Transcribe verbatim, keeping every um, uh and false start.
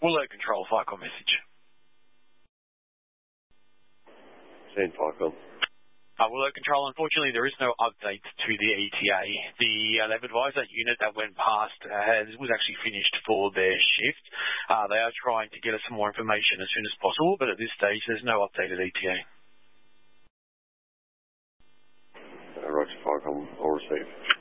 Willow Control, Ficom message. Send Ficom. Uh, Willow Control, unfortunately, there is no update to the E T A. The, uh, they've advised that unit that went past uh, has, was actually finished for their shift. Uh, they are trying to get us some more information as soon as possible, but at this stage, there's no updated E T A. Uh, Roger, Ficom, I'll receive.